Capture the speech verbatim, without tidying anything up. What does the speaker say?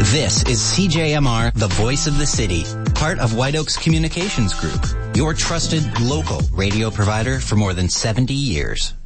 This is C J M R, the voice of the city, part of White Oaks Communications Group, your trusted local radio provider for more than seventy years.